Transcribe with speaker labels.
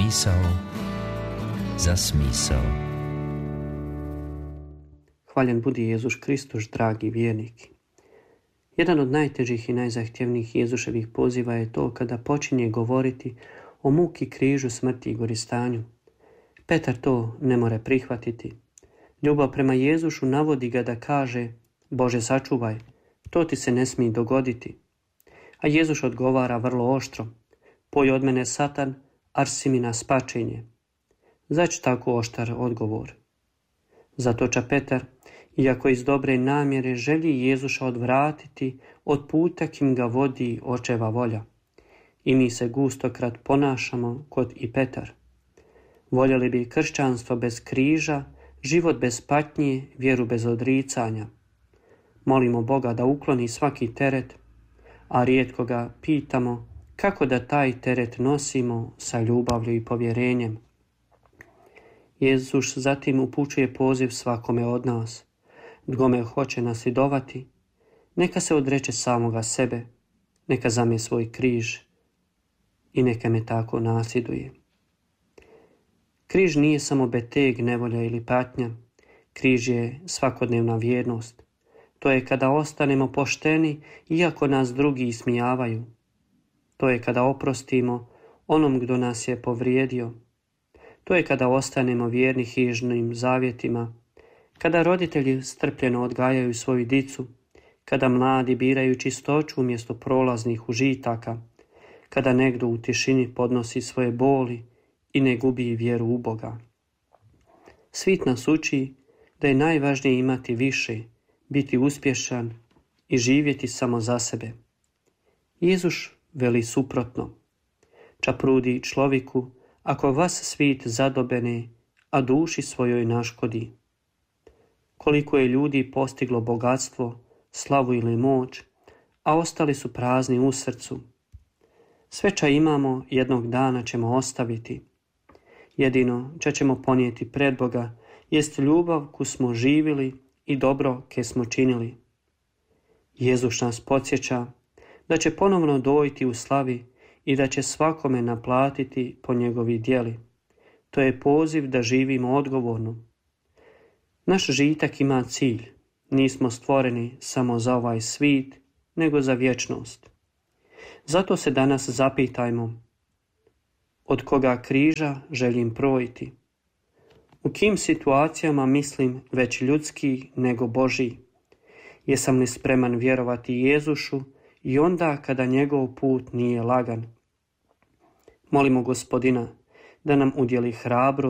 Speaker 1: Misao za smisao.
Speaker 2: Hvaljen budi Jezus Kristus, dragi vjernik. Jedan od najtežih i najzahtjevnijih Jezuševih poziva je to kada počinje govoriti o muki, križu, smrti i goristanju. Petar to ne more prihvatiti. Ljubav prema Jezušu navodi ga da kaže: Bože, sačuvaj, to ti se ne smije dogoditi. A Jezus odgovara vrlo oštro: Poj od mene, Satan, ar si mi na spačenje. Zašto tako oštar odgovor? Zatoča Petar, iako iz dobre namjere želi Jezuša odvratiti od puta kim ga vodi očeva volja. I mi se gustokrat ponašamo kod i Petar. Voljeli bi kršćanstvo bez križa, život bez patnje, vjeru bez odricanja. Molimo Boga da ukloni svaki teret, a rijetko ga pitamo kako da taj teret nosimo sa ljubavlju i povjerenjem. Jezus zatim upućuje poziv svakome od nas. Kome hoće nasljedovati, neka se odreče samoga sebe, neka zame svoj križ i neka me tako nasljeduje. Križ nije samo beteg, nevolja ili patnja. Križ je svakodnevna vjernost. To je kada ostanemo pošteni iako nas drugi ismijavaju. To je kada oprostimo onom kdo nas je povrijedio. To je kada ostanemo vjerni hižnim zavjetima, kada roditelji strpljeno odgajaju svoju dicu, kada mladi biraju čistoću umjesto prolaznih užitaka, kada negdje u tišini podnosi svoje boli i ne gubi vjeru u Boga. Svit nas uči da je najvažnije imati više, biti uspješan i živjeti samo za sebe. Jezus veli suprotno: Čaprudi človiku, ako vas svit zadobene, a duši svojoj naškodi. Koliko je ljudi postiglo bogatstvo, slavu ili moć, a ostali su prazni u srcu. Sve čo imamo jednog dana ćemo ostaviti. Jedino čo ćemo ponijeti pred Boga jest ljubav koju smo živjeli i dobro ke smo činili. Jezus nas podsjeća da će ponovno dojti u slavi i da će svakome naplatiti po njegovi djeli. To je poziv da živimo odgovorno. Naš žitak ima cilj. Nismo stvoreni samo za ovaj svit, nego za vječnost. Zato se danas zapitajmo: od koga križa želim projiti? U kim situacijama mislim već ljudski nego Božji? Jesam li spreman vjerovati Jezušu i onda kada njegov put nije lagan? Molimo Gospodina da nam udjeli hrabrost